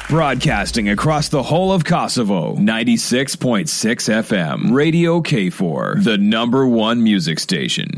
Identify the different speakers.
Speaker 1: Broadcasting across the whole of Kosovo, 96.6 FM, Radio K4, the #1 music station.